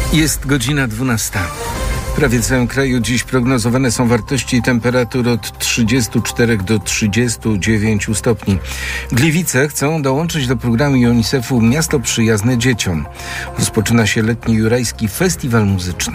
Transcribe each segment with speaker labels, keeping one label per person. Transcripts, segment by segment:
Speaker 1: Jest godzina 12. Prawie w całym kraju dziś prognozowane są wartości temperatur od 34 do 39 stopni. Gliwice chcą dołączyć do programu UNICEF-u Miasto Przyjazne Dzieciom. Rozpoczyna się letni Jurajski Festiwal Muzyczny.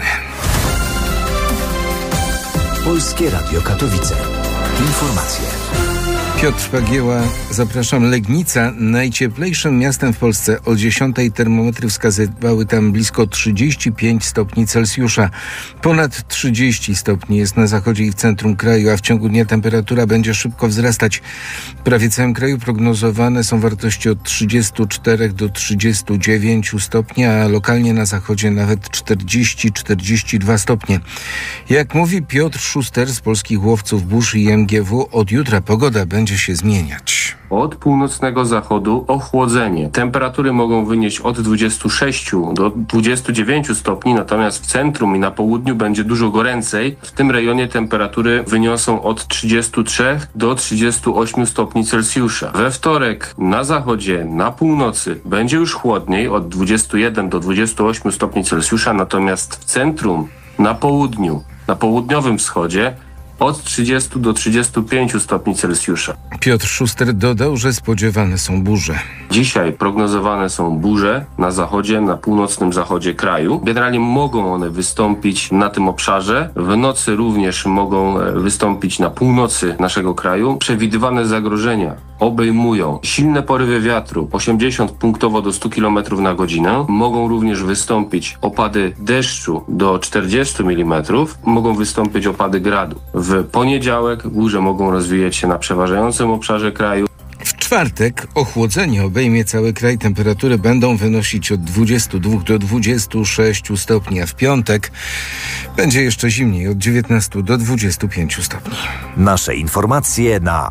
Speaker 2: Polskie Radio Katowice. Informacje.
Speaker 1: Piotr Pagieła, zapraszam. Legnica, najcieplejszym miastem w Polsce. O 10 termometry wskazywały tam blisko 35 stopni Celsjusza. Ponad 30 stopni jest na zachodzie i w centrum kraju, a w ciągu dnia temperatura będzie szybko wzrastać. Prawie w całym kraju prognozowane są wartości od 34 do 39 stopni, a lokalnie na zachodzie nawet 40-42 stopnie. Jak mówi Piotr Szuster z Polskich Łowców Burz i MGW, od jutra pogoda będzie się zmieniać.
Speaker 3: Od północnego zachodu ochłodzenie. Temperatury mogą wynieść od 26 do 29 stopni, natomiast w centrum i na południu będzie dużo goręcej. W tym rejonie temperatury wyniosą od 33 do 38 stopni Celsjusza. We wtorek na zachodzie, na północy będzie już chłodniej, od 21 do 28 stopni Celsjusza, natomiast w centrum, na południu, na południowym wschodzie od 30 do 35 stopni Celsjusza.
Speaker 1: Piotr Szuster dodał, że spodziewane są burze.
Speaker 3: Dzisiaj prognozowane są burze na zachodzie, na północnym zachodzie kraju. Generalnie mogą one wystąpić na tym obszarze. W nocy również mogą wystąpić na północy naszego kraju. Przewidywane zagrożenia obejmują silne porywy wiatru 80 punktowo do 100 km na godzinę. Mogą również wystąpić opady deszczu do 40 mm. Mogą wystąpić opady gradu. W poniedziałek burze mogą rozwijać się na przeważającym obszarze kraju.
Speaker 1: W czwartek ochłodzenie obejmie cały kraj. Temperatury będą wynosić od 22 do 26 stopni, a w piątek będzie jeszcze zimniej, od 19 do 25 stopni.
Speaker 2: Nasze informacje na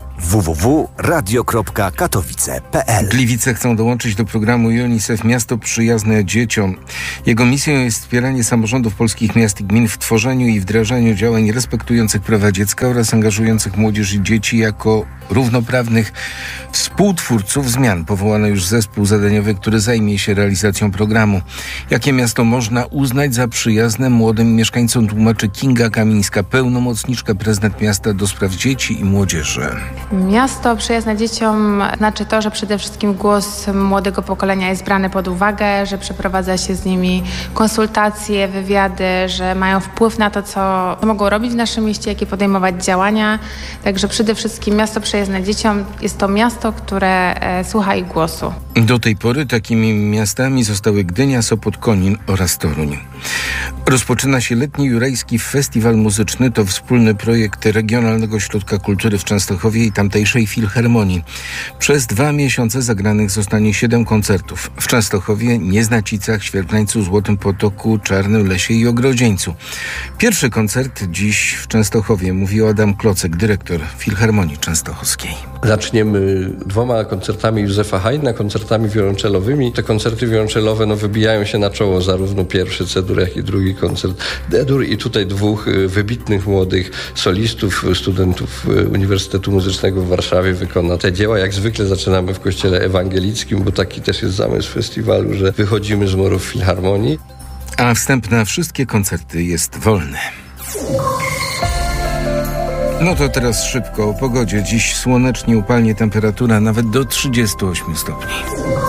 Speaker 2: www.radio.katowice.pl.
Speaker 1: Gliwice chcą dołączyć do programu UNICEF Miasto Przyjazne Dzieciom. Jego misją jest wspieranie samorządów polskich miast i gmin w tworzeniu i wdrażaniu działań respektujących prawa dziecka oraz angażujących młodzież i dzieci jako równoprawnych współtwórców zmian. Powołano już zespół zadaniowy, który zajmie się realizacją programu. Jakie miasto można uznać za przyjazne młodym mieszkańcom, tłumaczy Kinga Kamińska, pełnomocniczka prezydent miasta do spraw dzieci i młodzieży.
Speaker 4: Miasto przyjazne dzieciom znaczy to, że przede wszystkim głos młodego pokolenia jest brany pod uwagę, że przeprowadza się z nimi konsultacje, wywiady, że mają wpływ na to, co mogą robić w naszym mieście, jakie podejmować działania. Także przede wszystkim miasto przyjazne dzieciom jest to miasto, które słucha ich głosu.
Speaker 1: Do tej pory takimi miastami zostały Gdynia, Sopot, Konin oraz Toruń. Rozpoczyna się letni Jurajski Festiwal Muzyczny. To wspólny projekt Regionalnego Ośrodka Kultury w Częstochowie i tamtejszej Filharmonii. Przez 2 miesiące zagranych zostanie 7 koncertów. W Częstochowie, Nieznacicach, Świerklańcu, Złotym Potoku, Czarnym Lesie i Ogrodzieńcu. Pierwszy koncert dziś w Częstochowie, mówił Adam Klocek, dyrektor Filharmonii Częstochowskiej.
Speaker 5: Zaczniemy 2 koncertami Józefa Haydna, koncertami wiolonczelowymi. Te koncerty wiolonczelowe wybijają się na czoło, zarówno pierwszy C-dur, jak i drugi koncert D-dur, i tutaj 2 wybitnych młodych solistów, studentów Uniwersytetu Muzycznego w Warszawie wykona te dzieła. Jak zwykle zaczynamy w Kościele Ewangelickim, bo taki też jest zamysł festiwalu, że wychodzimy z murów Filharmonii.
Speaker 1: A wstęp na wszystkie koncerty jest wolny. No to teraz szybko o pogodzie. Dziś słonecznie, upalnie, temperatura nawet do 38 stopni.